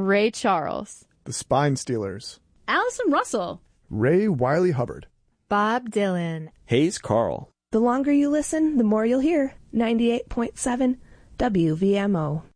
Ray Charles, The Spine Stealers, Allison Russell, Ray Wiley Hubbard, Bob Dylan, Hayes Carl. The longer you listen, the more you'll hear. 98.7 WVMO.